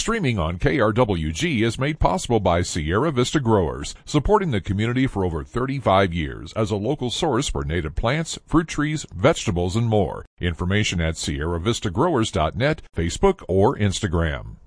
Streaming on KRWG is made possible by Sierra Vista Growers, supporting the community for over 35 years as a local source for native plants, fruit trees, vegetables, and more. Information at sierravistagrowers.net, Facebook, or Instagram.